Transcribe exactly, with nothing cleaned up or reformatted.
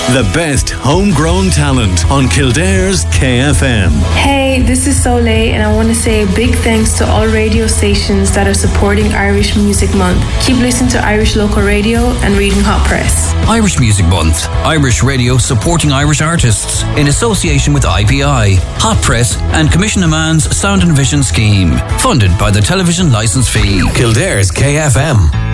The best homegrown talent on Kildare's K F M. Hey, this is Soleil, and I want to say a big thanks to all radio stations that are supporting Irish Music Month. Keep listening to Irish local radio and reading Hot Press. Irish Music Month. Irish radio supporting Irish artists in association with I P I, Hot Press and Commission a Man's Sound and Vision Scheme, funded by the Television Licence Fee. Kildare's K F M.